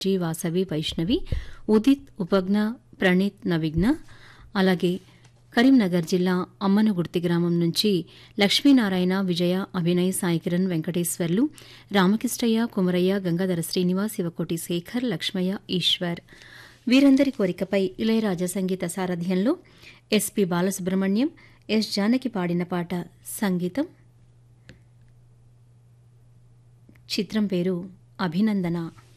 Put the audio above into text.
G Vasavi Vaishnavi, Udit Upagna, Praneeth నవిఘ్న. అలాగే కరీంనగర్ జిల్లా అమ్మనగుర్తి గ్రామం నుంచి లక్ష్మీనారాయణ, విజయ, అభినయ్, సాయికిరణ్, వెంకటేశ్వర్లు, రామకృష్ణయ్య, కుమరయ్య, గంగాధర శ్రీనివాస్, శివకోటి శేఖర్, లక్ష్మయ్య, ఈశ్వర్. వీరందరి కోరికపై ఇళయరాజా సంగీత సారథ్యంలో ఎస్పి బాలసుబ్రహ్మణ్యం, ఎస్ జానకి పాడిన పాట. సంగీతం చిత్రం పేరు అభినందన.